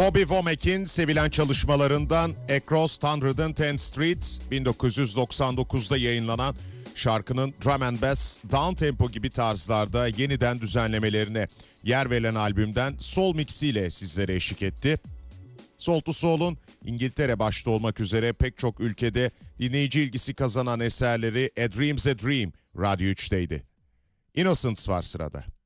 Bobby Womack'in sevilen çalışmalarından Across 110th Street 1999'da yayınlanan şarkının drum and bass, down tempo gibi tarzlarda yeniden düzenlemelerine yer verilen albümden Soul Mix ile sizlere eşlik etti. Soul to Soul'un İngiltere başta olmak üzere pek çok ülkede dinleyici ilgisi kazanan eserleri A Dream's a Dream Radyo 3'teydi. Innocence var sırada.